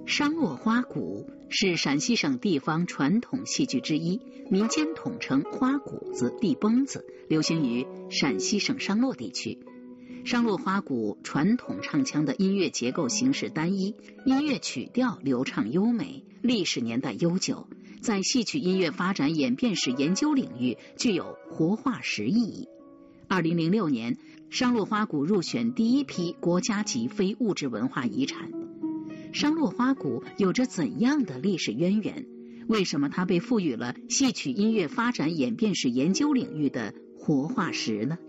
商洛花鼓是陕西省地方传统戏剧之一，民间统称花鼓子、地崩子，流行于陕西省商洛地区。商洛花鼓传统唱腔的音乐结构形式单一，音乐曲调流畅优美，历史年代悠久，在戏曲音乐发展演变史研究领域具有活化石意义。2006年，商洛花鼓入选第一批国家级非物质文化遗产。商洛花鼓有着怎样的历史渊源？为什么它被赋予了戏曲音乐发展演变史研究领域的活化石呢？